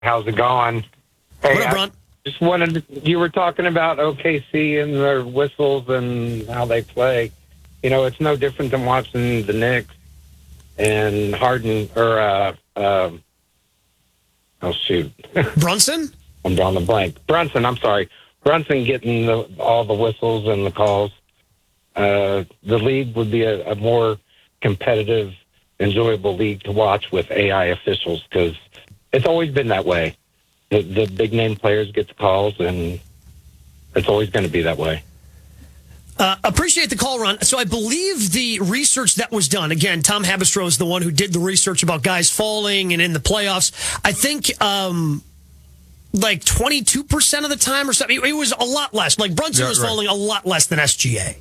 How's it going? Hey, What up, Ron? Just wanted you were talking about OKC and their whistles and how they play. You know, it's no different than watching the Knicks and Harden or Brunson? I'm drawing the blank. I'm sorry. Brunson getting all the whistles and the calls. The league would be a more competitive, enjoyable league to watch with AI officials because it's always been that way. The big name players get the calls, and it's always going to be that way. Appreciate the call, Ron. So I believe the research that was done, again, Tom Habistro is the one who did the research about guys falling and in the playoffs. I think like 22% of the time or something. It was a lot less. Like Brunson was falling a lot less than SGA.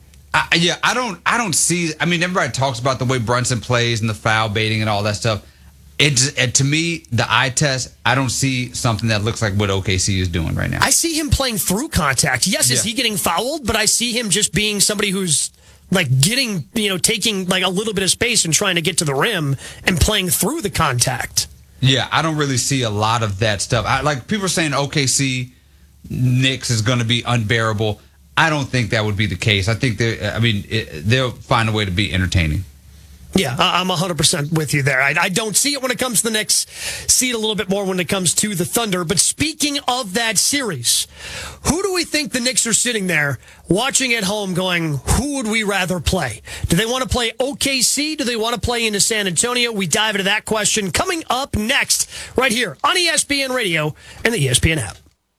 I don't see. I mean, everybody talks about the way Brunson plays and the foul baiting and all that stuff. To me, the eye test, I don't see something that looks like what OKC is doing right now. I see him playing through contact. Yes, is he getting fouled? But I see him just being somebody who's like getting, taking like a little bit of space and trying to get to the rim and playing through the contact. Yeah, I don't really see a lot of that stuff. Like people are saying OKC Knicks is going to be unbearable. I don't think that would be the case. I think they'll find a way to be entertaining. Yeah, I'm 100% with you there. I don't see it when it comes to the Knicks. See it a little bit more when it comes to the Thunder. But speaking of that series, who do we think the Knicks are sitting there watching at home going, who would we rather play? Do they want to play OKC? Do they want to play into San Antonio? We dive into that question coming up next right here on ESPN Radio and the ESPN app.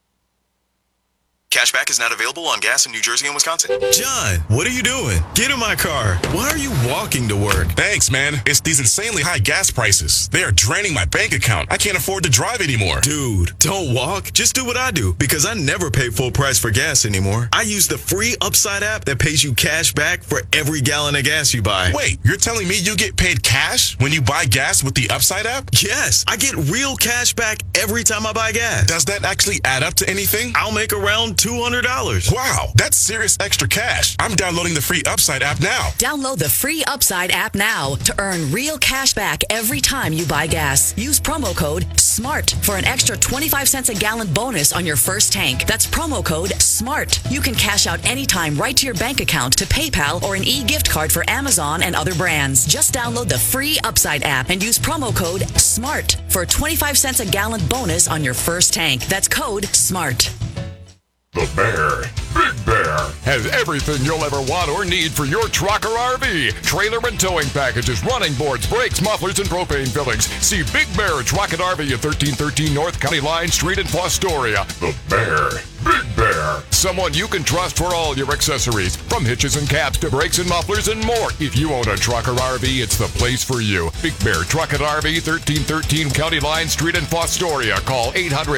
Cashback is not available on gas in New Jersey and Wisconsin. John, what are you doing? Get in my car. Why are you walking to work? Thanks, man. It's these insanely high gas prices. They are draining my bank account. I can't afford to drive anymore. Dude, don't walk. Just do what I do because I never pay full price for gas anymore. I use the free Upside app that pays you cash back for every gallon of gas you buy. Wait, you're telling me you get paid cash when you buy gas with the Upside app? Yes, I get real cash back every time I buy gas. Does that actually add up to anything? I'll make around $200. Wow, that's serious extra cash. I'm downloading the free Upside app now. Download the free Upside app now to earn real cash back every time you buy gas. Use promo code SMART for an extra 25 cents a gallon bonus on your first tank. That's promo code SMART. You can cash out anytime right to your bank account, to PayPal, or an e-gift card for Amazon and other brands. Just download the free Upside app and use promo code SMART for a 25 cents a gallon bonus on your first tank. That's code SMART. The Bear, Big Bear, has everything you'll ever want or need for your truck or RV. Trailer and towing packages, running boards, brakes, mufflers, and propane fillings. See Big Bear Truck and RV at 1313 North County Line Street in Fostoria. The Bear, Big Bear. Someone you can trust for all your accessories, from hitches and caps to brakes and mufflers and more. If you own a truck or RV, it's the place for you. Big Bear Truck and RV, 1313 County Line Street in Fostoria. Call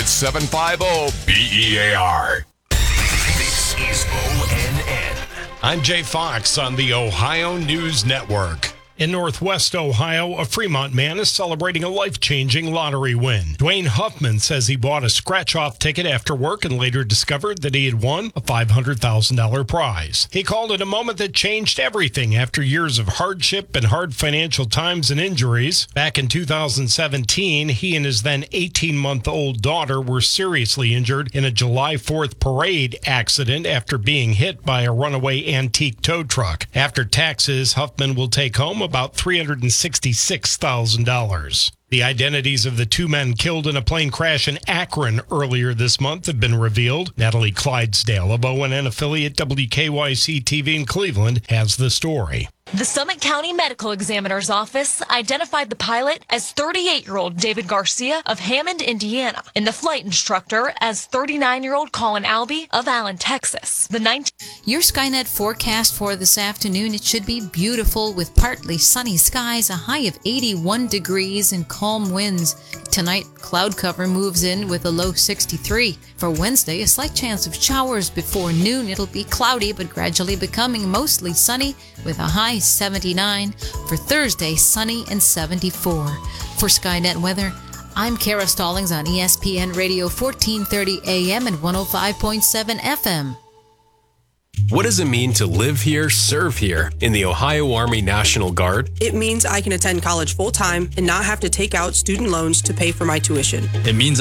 800-750-BEAR. This is ONN. I'm Jay Fox on the Ohio News Network. In Northwest Ohio, a Fremont man is celebrating a life-changing lottery win. Dwayne Huffman says he bought a scratch-off ticket after work and later discovered that he had won a $500,000 prize. He called it a moment that changed everything after years of hardship and hard financial times and injuries. Back in 2017, he and his then 18-month-old daughter were seriously injured in a July 4th parade accident after being hit by a runaway antique tow truck. After taxes, Huffman will take home about $366,000. The identities of the two men killed in a plane crash in Akron earlier this month have been revealed. Natalie Clydesdale of ONN affiliate WKYC-TV in Cleveland has the story. The Summit County Medical Examiner's Office identified the pilot as 38-year-old David Garcia of Hammond, Indiana, and the flight instructor as 39-year-old Colin Albee of Allen, Texas. Your Skynet forecast for this afternoon, it should be beautiful with partly sunny skies, a high of 81 degrees and calm winds. Tonight, cloud cover moves in with a low 63. For Wednesday, a slight chance of showers before noon. It'll be cloudy but gradually becoming mostly sunny with a high 79. For Thursday, sunny and 74. For Skynet weather, I'm Kara Stallings on ESPN Radio 1430 AM and 105.7 FM. What does it mean to live here, serve here in the Ohio Army National Guard? It means I can attend college full-time and not have to take out student loans to pay for my tuition. It means